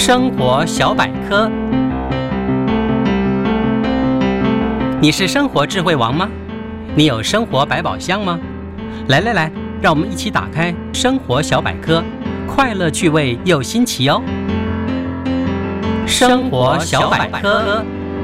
生活小百科。你是生活智慧王吗？你有生活百宝箱吗？来，让我们一起打开生活小百科，快乐趣味又新奇哦。生活小百科。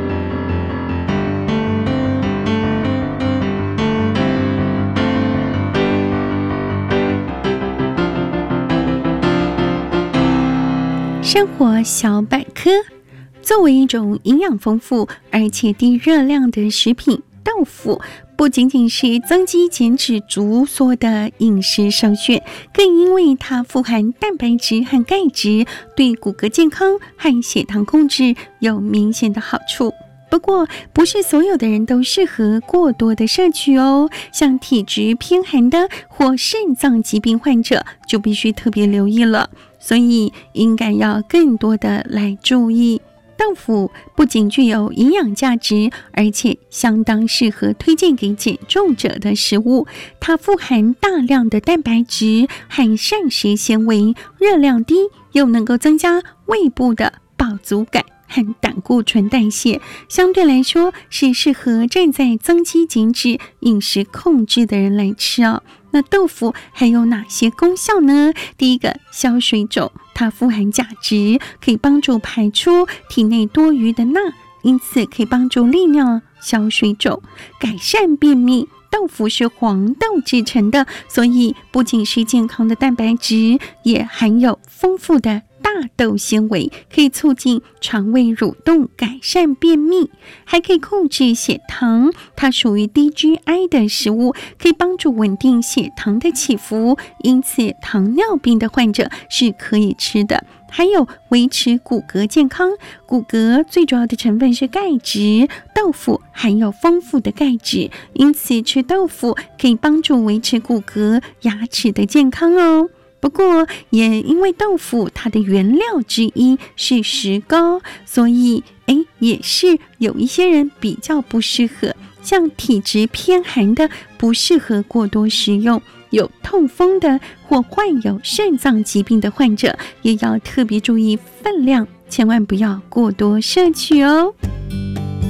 生活小百科，作为一种营养丰富而且低热量的食品，豆腐不仅仅是增肌减脂足所的饮食首选，更因为它富含蛋白质和钙质，对骨骼健康和血糖控制有明显的好处。不过，不是所有的人都适合过多的摄取哦，像体质偏寒的或肾脏疾病患者就必须特别留意了，所以应该要更多的来注意。豆腐不仅具有营养价值，而且相当适合推荐给减重者的食物。它富含大量的蛋白质和膳食纤维，热量低，又能够增加胃部的饱足感和胆固醇代谢，相对来说是适合正在增肌减脂、饮食控制的人来吃哦。那豆腐还有哪些功效呢？第一个，消水肿，它富含钾质，可以帮助排出体内多余的钠，因此可以帮助利尿、消水肿，改善便秘。豆腐是黄豆制成的，所以不仅是健康的蛋白质，也含有丰富的大豆纤维，可以促进肠胃蠕动，改善便秘，还可以控制血糖。它属于低 GI 的食物，可以帮助稳定血糖的起伏，因此糖尿病的患者是可以吃的。还有维持骨骼健康，骨骼最主要的成分是钙质，豆腐含有丰富的钙质，因此吃豆腐可以帮助维持骨骼、牙齿的健康哦。不过也因为豆腐它的原料之一是石膏，所以也是有一些人比较不适合，像体质偏寒的不适合过多食用，有痛风的或患有肾脏疾病的患者也要特别注意分量，千万不要过多摄取哦。